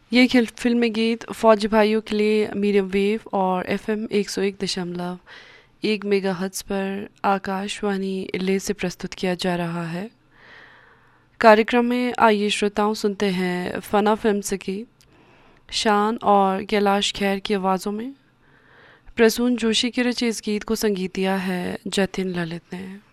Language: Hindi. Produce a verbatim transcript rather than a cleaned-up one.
ये खिल फिल्मी गीत फौजी भाइयों के लिए मीडियम वेव और एफएम एक सौ एक दशमलव एक मेगा हर्ट्ज पर आकाशवाणी ले से प्रस्तुत किया जा रहा है। कार्यक्रम में आइए श्रोताओं सुनते हैं फना फिल्म से गीत शान और कैलाश खेर की आवाज़ों में। प्रसून जोशी के रचे इस गीत को संगीत दिया है जतिन ललित ने।